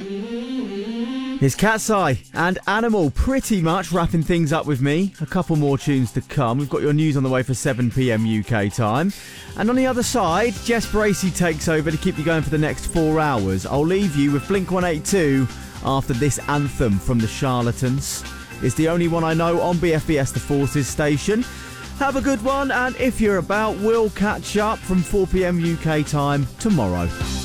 Here's Cat's Eye and Animal pretty much wrapping things up with me. A couple more tunes to come. We've got your news on the way for 7 p.m. UK time. And on the other side, Jess Bracey takes over to keep you going for the next 4 hours. I'll leave you with Blink 182 after this anthem from the Charlatans. It's the only one I know on BFBS The Forces station. Have a good one, and if you're about, we'll catch up from 4 p.m. UK time tomorrow.